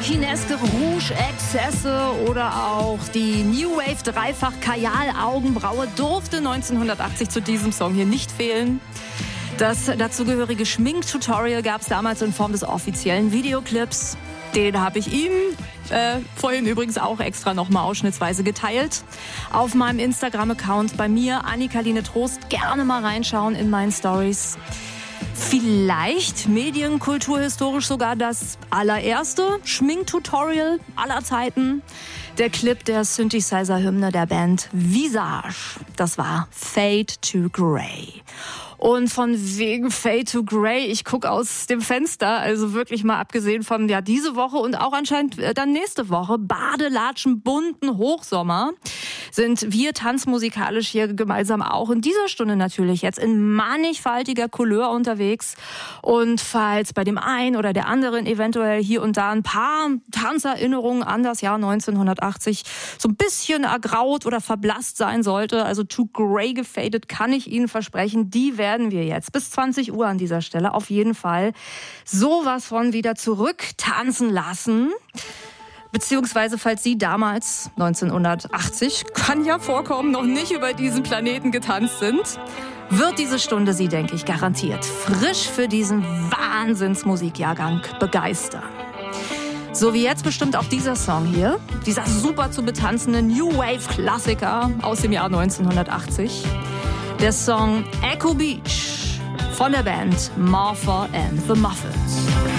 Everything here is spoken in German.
Rouge-Exzesse oder auch die New Wave Dreifach Kajal Augenbraue durfte 1980 zu diesem Song hier nicht fehlen. Das dazugehörige Schminktutorial gab es damals in Form des offiziellen Videoclips. Den habe ich ihm vorhin übrigens auch extra nochmal ausschnittsweise geteilt. Auf meinem Instagram-Account bei mir, Annika-Line Trost, gerne mal reinschauen in meinen Stories. Vielleicht medienkulturhistorisch sogar das allererste Schminktutorial aller Zeiten. Der Clip der Synthesizer-Hymne der Band Visage. Das war Fade to Grey. Und von wegen Fade to Grey, ich gucke aus dem Fenster, also wirklich mal abgesehen von diese Woche und auch anscheinend dann nächste Woche, Badelatschen, bunten Hochsommer, sind wir tanzmusikalisch hier gemeinsam auch in dieser Stunde natürlich jetzt in mannigfaltiger Couleur unterwegs. Und falls bei dem einen oder der anderen eventuell hier und da ein paar Tanzerinnerungen an das Jahr 1980 so ein bisschen ergraut oder verblasst sein sollte, also to grey gefadet, kann ich Ihnen versprechen, die werden wir jetzt bis 20 Uhr an dieser Stelle auf jeden Fall sowas von wieder zurück tanzen lassen. Beziehungsweise, falls Sie damals, 1980, kann ja vorkommen, noch nicht über diesen Planeten getanzt sind, wird diese Stunde Sie, denke ich, garantiert frisch für diesen Wahnsinnsmusikjahrgang begeistern. So wie jetzt bestimmt auch dieser Song hier, dieser super zu betanzende New Wave Klassiker aus dem Jahr 1980. Der Song Echo Beach von der Band Martha and the Muffins.